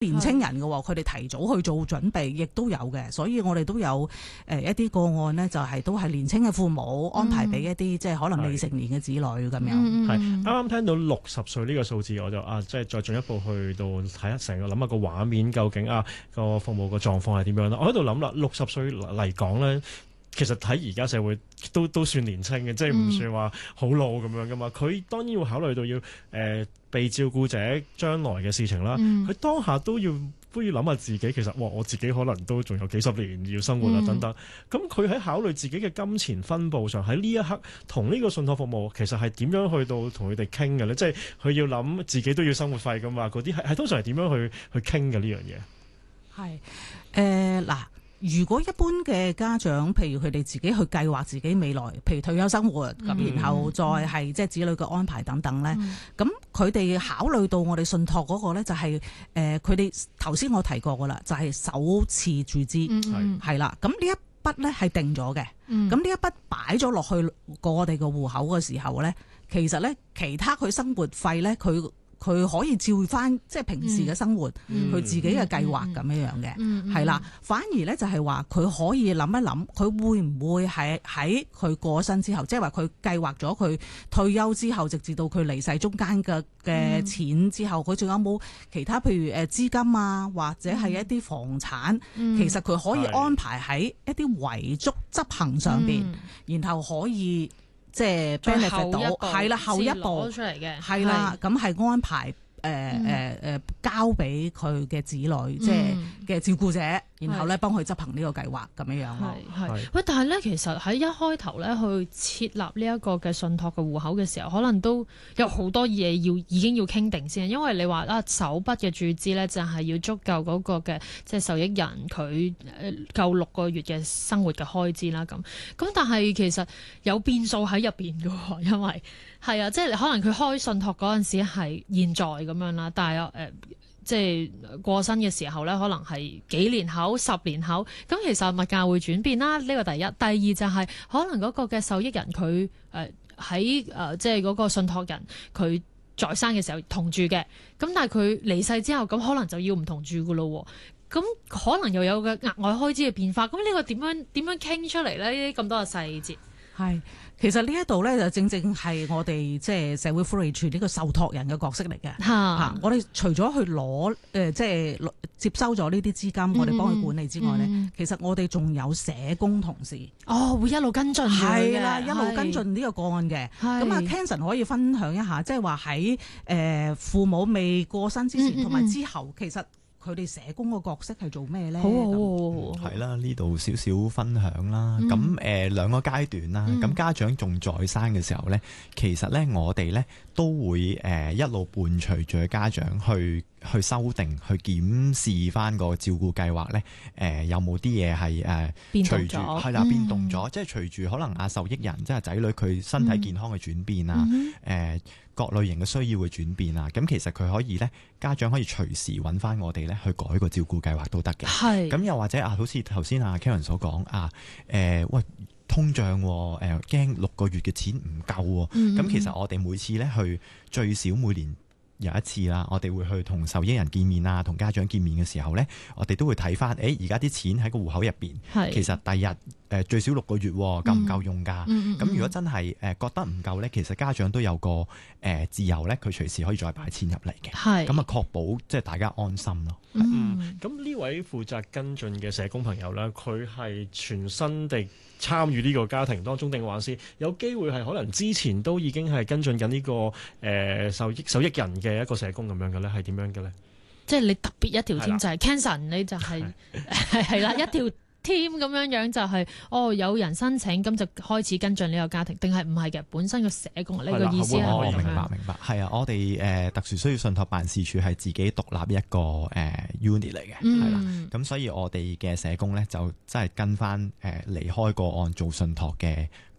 年青人嘅喎，佢哋提早去做準備，亦都有嘅，所以我哋都有一啲個案呢，就係都係年青嘅父母安排俾一啲即係可能未成年嘅子女咁樣。 係啱啱聽到60歲呢個數字，我就即係再進一步去到睇下成個諗下個畫面，究竟個服務個狀況係點樣啦？我喺度諗啦，60歲嚟講咧。其實喺而家社會都算年青嘅，即係唔算話好老咁樣噶嘛。佢當然要考慮到要被照顧者將來嘅事情啦。佢當下都要諗下自己，其實我自己可能都仲有幾十年要生活啊等等。咁佢喺考慮自己嘅金錢分佈上，喺呢一刻同呢個信託服務其實係點樣去到同佢哋傾嘅咧？即係佢要諗自己都要生活費噶嘛，嗰啲係通常係點樣去傾嘅呢樣嘢？ 係嗱。如果一般嘅家長，譬如佢哋自己去計劃自己未來，譬如退休生活，咁然後再係即係子女嘅安排等等咧，咁佢哋考慮到我哋信託嗰個咧，就係佢哋頭先我提過噶啦，就係首次注資係啦。咁呢一筆咧係定咗嘅，咁呢一筆擺咗落去我哋個戶口嘅時候咧，其實咧其他佢生活費咧佢可以照翻即係平時嘅生活，佢自己嘅計劃咁樣樣嘅，係啦。反而咧就係話佢可以諗一諗，佢會唔會係喺佢過身之後，即係話佢計劃咗佢退休之後，直至到佢離世中間嘅錢之後，佢仲有冇其他譬如資金啊，或者係一啲房產，其實佢可以安排喺一啲遺囑執行上邊，然後可以。即係 benefit 到，係啦，後一步出嚟嘅， 係啦，咁係安排交俾佢嘅子女，即係嘅照顧者，然後咧幫佢執行呢個計劃咁樣樣咯。 係喂，但係咧，其實喺一開頭咧去設立呢一個嘅信託嘅戶口嘅時候，可能都有好多嘢已經要傾定先，因為你話首筆嘅注資咧就係要足夠嗰個嘅即係受益人佢夠6個月嘅生活嘅開支啦，咁但係其實有變數喺入邊㗎喎，因為係啊，即係可能佢開信託嗰陣時係現在咁樣啦，但係即係過身嘅時候咧，可能係幾年後、10年後，咁其實物價會轉變啦。呢個第一，第二就係可能嗰個嘅受益人佢喺即係嗰個信託人佢在生嘅時候同住嘅，咁但係佢離世之後，咁可能就要唔同住噶咯。咁可能又有個額外開支嘅變化，咁呢個點樣傾出嚟咧？咁多嘅細節係。其實呢一度咧就正係我哋即係社會福利署呢個受託人嘅角色嚟嘅。我哋除咗去攞即係接收咗呢啲資金，我哋幫佢管理之外咧，其實我哋仲有社工同事。 會一路跟進嘅。 係啦，一路跟進呢個個案嘅。咁啊 Kenson 可以分享一下，即係話喺父母未過身之前同埋之後，其實佢哋社工個角色係做咩咧？好， 係啦，呢度少少分享啦。咁兩個階段啦。咁家長仲在生嘅時候咧，其實咧我哋咧都會一路伴隨住家長去修訂、去檢視翻個照顧計劃咧。有冇啲嘢係隨住係啦變動咗？即係隨住可能受益人即係仔女佢身體健康嘅轉變啊，各類型嘅需要嘅轉變啊，咁其實佢可以咧，家長可以隨時揾翻我哋咧去改個照顧計劃都得嘅。係。咁又或者好似頭先Karen 所講喂，通脹驚6個月嘅錢唔夠喎。咁其實我哋每次咧去最少每年有一次啦，我哋會去同受益人見面啊，同家長見面嘅時候咧，我哋都會睇翻，而家啲錢喺個戶口入邊，其實第日最少6個月夠唔夠用㗎？咁如果真係覺得唔夠咧，其實家長都有個自由咧，佢隨時可以再擺錢入嚟嘅。係。咁確保即係大家安心咯。 咁呢位負責跟進嘅社工朋友咧，佢係全身地參與呢個家庭當中，定還是有機會係可能之前都已經係跟進緊呢個受益人嘅一個社工咁樣嘅咧？係點樣嘅咧？ 即係你特別一條 team 就係 Kenson，你就係啦一條 team 咁樣就係有人申請咁就開始跟進呢個家庭，定係唔係嘅？本身個社工呢個意思係我明白，係啊，我哋特殊需要信託辦事處係自己獨立一個unit 嚟嘅，係啦。咁所以我哋嘅社工咧就真係跟翻離開個案做信託嘅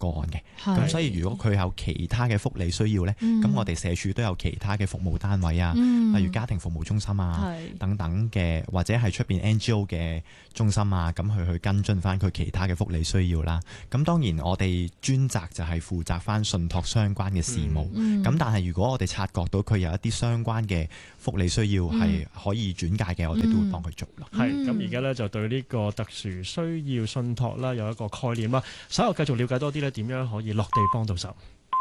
個案嘅。 係咁所以如果佢有其他嘅福利需要呢，咁我哋社署都有其他嘅服務單位啊，例如家庭服務中心啊係等等嘅，或者係出邊 NGO 嘅中心啊，咁去跟進翻佢其他嘅福利需要啦。咁當然我哋專責就係負責翻信託相關嘅事務。咁但係如果我哋察覺到佢有一啲相關嘅福利需要係可以轉介嘅，我哋都會幫佢做咯。 係咁而家咧就對呢個特殊需要信託啦有一個概念啦，稍後繼續了解多啲咧點樣可以落地幫到手。